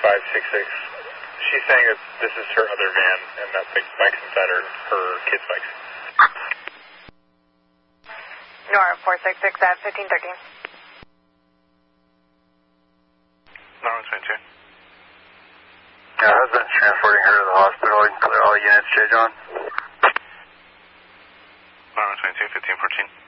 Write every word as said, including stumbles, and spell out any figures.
five six six. She's saying that this is her other van and that the bikes inside are her kids' bikes. Nora four six six at fifteen thirteen. Nora twenty-two. Yeah, husband's transporting her to the hospital. You can clear all units, J. John. Nora twenty-two, fifteen fourteen.